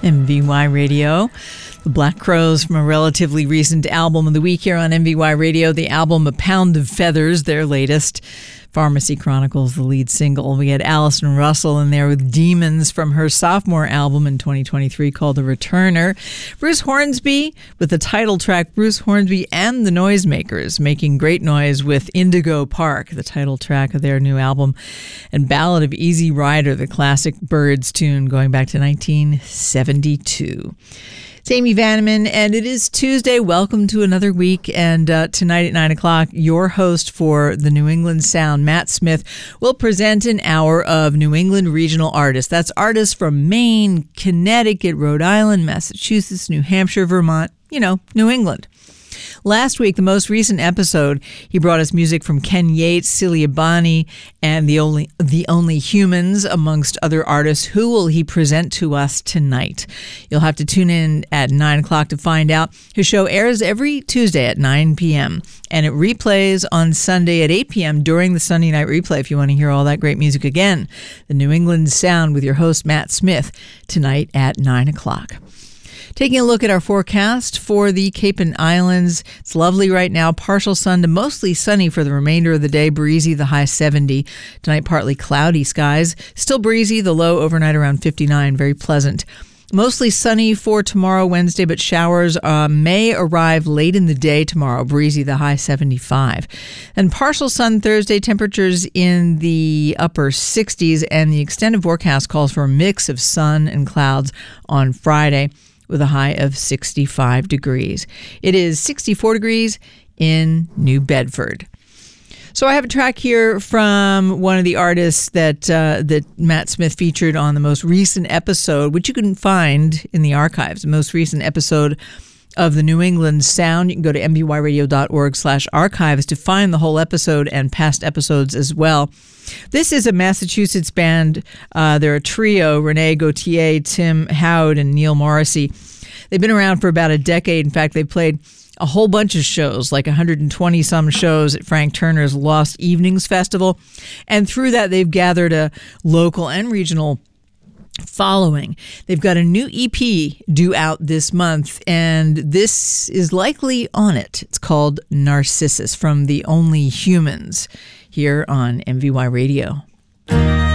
MVY Radio. The Black Crowes from a relatively recent album of the week here on MVY Radio. The album A Pound of Feathers, their latest. Pharmacy Chronicles, the lead single. We had Allison Russell in there with Demons from her sophomore album in 2023 called The Returner. Bruce Hornsby with the title track, Bruce Hornsby and the Noisemakers, making great noise with Indigo Park, the title track of their new album, and Ballad of Easy Rider, the classic Byrds tune going back to 1972. It's Amy Vanneman, and it is Tuesday. Welcome to another week. And tonight at 9 o'clock, your host for the New England Sound, Matt Smith, will present an hour of New England regional artists. That's artists from Maine, Connecticut, Rhode Island, Massachusetts, New Hampshire, Vermont, New England. Last week, the most recent episode, he brought us music from Ken Yates, Celia Boni, and the Only Humans, amongst other artists. Who will he present to us tonight? You'll have to tune in at 9 o'clock to find out. His show airs every Tuesday at 9 p.m., and it replays on Sunday at 8 p.m. during the Sunday night replay if you want to hear all that great music again. The New England Sound with your host, Matt Smith, tonight at 9 o'clock. Taking a look at our forecast for the Cape and Islands. It's lovely right now. Partial sun to mostly sunny for the remainder of the day. Breezy, the high 70. Tonight, partly cloudy skies. Still breezy, the low overnight around 59. Very pleasant. Mostly sunny for tomorrow, Wednesday, but showers may arrive late in the day tomorrow. Breezy, the high 75. And partial sun Thursday, temperatures in the upper 60s, and the extended forecast calls for a mix of sun and clouds on Friday, with a high of 65 degrees. It is 64 degrees in New Bedford. So I have a track here from one of the artists that Matt Smith featured on the most recent episode, which you can find in the archives, the most recent episode of the New England Sound. You can go to mvyradio.org/archives to find the whole episode and past episodes as well. This is a Massachusetts band. They're a trio, Renee Gautier, Tim Howard, and Neil Morrissey. They've been around for about a decade. In fact, they played a whole bunch of shows, like 120-some shows at Frank Turner's Lost Evenings Festival. And through that, they've gathered a local and regional following. They've got a new EP due out this month, and this is likely on it. It's called Narcissus from The Only Humans here on MVY Radio.